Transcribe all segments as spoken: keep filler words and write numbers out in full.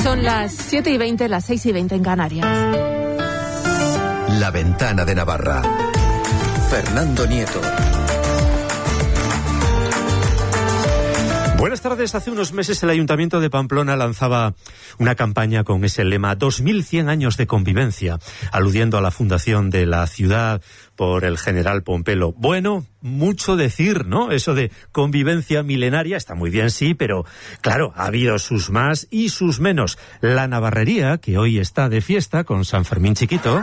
Son las siete y veinte, las seis y veinte en Canarias. La Ventana de Navarra. Fernando Nieto. Buenas tardes. Hace unos meses el Ayuntamiento de Pamplona lanzaba una campaña con ese lema dos mil cien años de convivencia, aludiendo a la fundación de la ciudad por el general Pompelo. Bueno, mucho decir, ¿no? Eso de convivencia milenaria está muy bien, sí, pero claro, ha habido sus más y sus menos. La navarrería, que hoy está de fiesta con San Fermín Chiquito.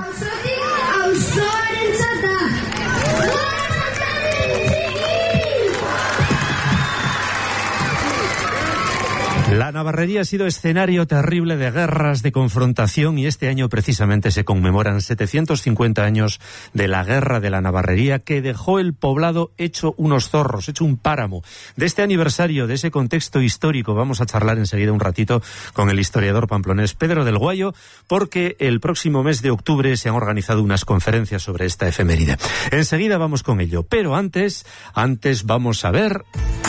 La navarrería ha sido escenario terrible de guerras, de confrontación, y este año precisamente se conmemoran setecientos cincuenta años de la guerra de la navarrería, que dejó el poblado hecho unos zorros, hecho un páramo. De este aniversario, de ese contexto histórico, vamos a charlar enseguida un ratito con el historiador pamplonés Pedro del Guayo, porque el próximo mes de octubre se han organizado unas conferencias sobre esta efeméride. Enseguida vamos con ello, pero antes, antes vamos a ver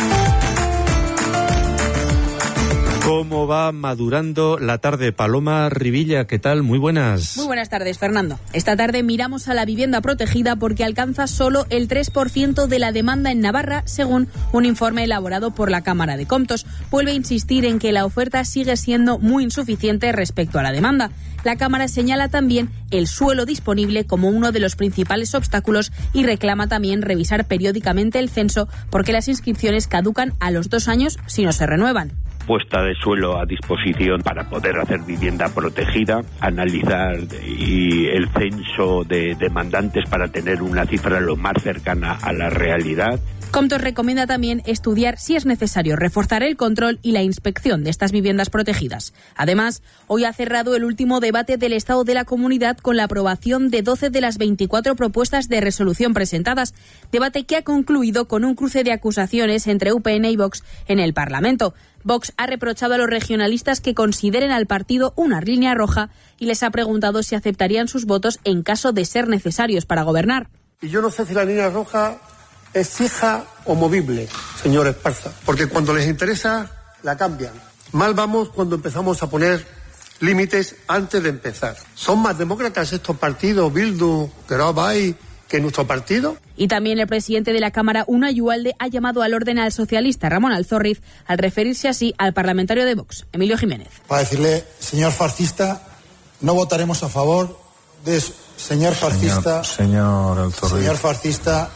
cómo va madurando la tarde. Paloma Rivilla, ¿qué tal? Muy buenas. Muy buenas tardes, Fernando. Esta tarde miramos a la vivienda protegida porque alcanza solo el tres por ciento de la demanda en Navarra, según un informe elaborado por la Cámara de Comptos. Vuelve a insistir en que la oferta sigue siendo muy insuficiente respecto a la demanda. La Cámara señala también el suelo disponible como uno de los principales obstáculos y reclama también revisar periódicamente el censo porque las inscripciones caducan a los dos años si no se renuevan. Puesta de suelo a disposición para poder hacer vivienda protegida, analizar y el censo de demandantes para tener una cifra lo más cercana a la realidad. Comptos recomienda también estudiar si es necesario reforzar el control y la inspección de estas viviendas protegidas. Además, hoy ha cerrado el último debate del Estado de la Comunidad con la aprobación de doce de las veinticuatro propuestas de resolución presentadas, debate que ha concluido con un cruce de acusaciones entre U P N y Vox en el Parlamento. Vox ha reprochado a los regionalistas que consideren al partido una línea roja y les ha preguntado si aceptarían sus votos en caso de ser necesarios para gobernar. Y yo no sé si la línea roja es fija o movible, señor Esparza, porque cuando les interesa la cambian. Mal vamos cuando empezamos a poner límites antes de empezar. ¿Son más demócratas estos partidos, Bildu, Gerobai, que nuestro partido? Y también el presidente de la Cámara, Una Yualde, ha llamado al orden al socialista Ramón Alzorriz al referirse así al parlamentario de Vox, Emilio Jiménez. Para decirle, señor fascista, no votaremos a favor de... Señor fascista... Señor, señor Alzorriz. Señor fascista...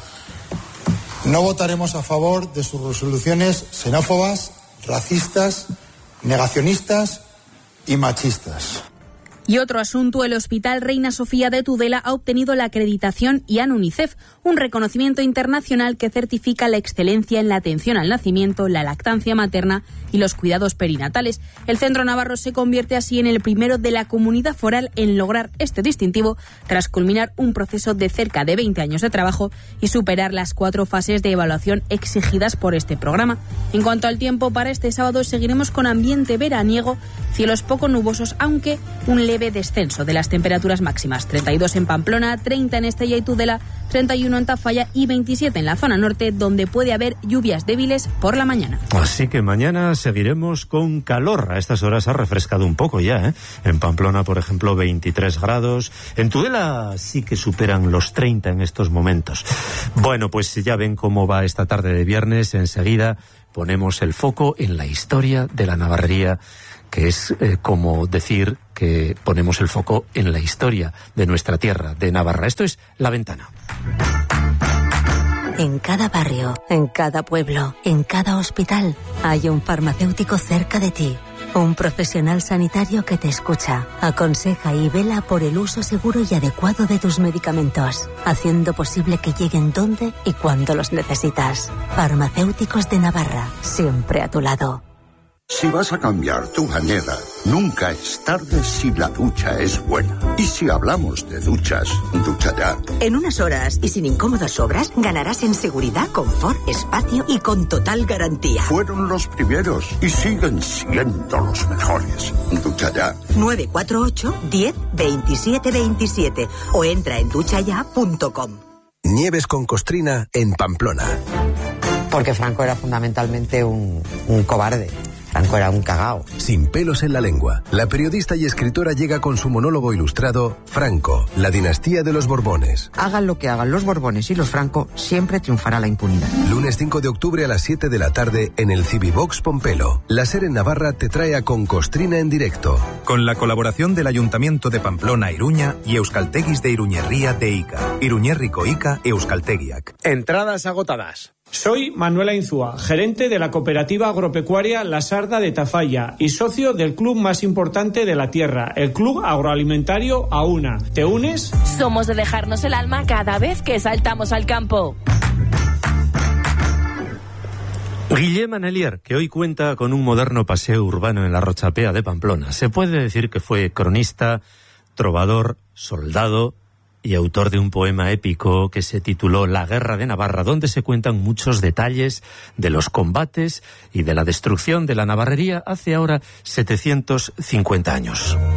No votaremos a favor de sus resoluciones xenófobas, racistas, negacionistas y machistas. Y otro asunto, el Hospital Reina Sofía de Tudela ha obtenido la acreditación I A N UNICEF, un reconocimiento internacional que certifica la excelencia en la atención al nacimiento, la lactancia materna y los cuidados perinatales. El centro navarro se convierte así en el primero de la comunidad foral en lograr este distintivo tras culminar un proceso de cerca de veinte años de trabajo y superar las cuatro fases de evaluación exigidas por este programa. En cuanto al tiempo, para este sábado seguiremos con ambiente veraniego, cielos poco nubosos, aunque un leve descenso de las temperaturas máximas. treinta y dos en Pamplona, treinta en Estella y Tudela, treinta y uno en Tafalla y veintisiete en la zona norte, donde puede haber lluvias débiles por la mañana. Así que mañana seguiremos con calor. A estas horas ha refrescado un poco ya, ¿eh? En Pamplona, por ejemplo, veintitrés grados. En Tudela sí que superan los treinta en estos momentos. Bueno, pues ya ven cómo va esta tarde de viernes. Enseguida ponemos el foco en la historia de la navarrería, que es eh, como decir que ponemos el foco en la historia de nuestra tierra, de Navarra. Esto es La Ventana. En cada barrio, en cada pueblo, en cada hospital, hay un farmacéutico cerca de ti. Un profesional sanitario que te escucha, aconseja y vela por el uso seguro y adecuado de tus medicamentos, haciendo posible que lleguen donde y cuando los necesitas. Farmacéuticos de Navarra, siempre a tu lado. Si vas a cambiar tu bañera, nunca es tarde si la ducha es buena. Y si hablamos de duchas, Ducha Ya. En unas horas y sin incómodas obras, ganarás en seguridad, confort, espacio y con total garantía. Fueron los primeros y siguen siendo los mejores. Ducha Ya. nueve cuatro ocho, diez, veintisiete veintisiete o entra en ducha ya punto com. Nieves con Costrina en Pamplona. Porque Franco era fundamentalmente un, un cobarde. Franco era un cagao. Sin pelos en la lengua, la periodista y escritora llega con su monólogo ilustrado Franco, la dinastía de los Borbones. Hagan lo que hagan los Borbones y los Franco, siempre triunfará la impunidad. Lunes cinco de octubre a las siete de la tarde en el Civivox Pompelo. La SER en Navarra te trae a Concostrina en directo. Con la colaboración del Ayuntamiento de Pamplona Iruña y Euskalteguis de Iruñerría de Ica. Iruñerriko Ica Euskaltegiak. Entradas agotadas. Soy Manuela Inzúa, gerente de la cooperativa agropecuaria La Sarda de Tafalla y socio del club más importante de la tierra, el Club Agroalimentario AUNA. ¿Te unes? Somos de dejarnos el alma cada vez que saltamos al campo. Guillem Anelier, que hoy cuenta con un moderno paseo urbano en la Rochapea de Pamplona. Se puede decir que fue cronista, trovador, soldado y autor de un poema épico que se tituló La Guerra de Navarra, donde se cuentan muchos detalles de los combates y de la destrucción de la navarrería hace ahora setecientos cincuenta años.